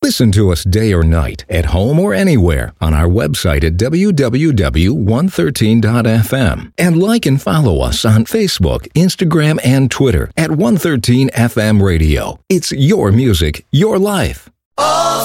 Listen to us day or night, at home or anywhere, on our website at www.113.fm. And like and follow us on Facebook, Instagram, and Twitter at 113 FM Radio. It's your music, your life. All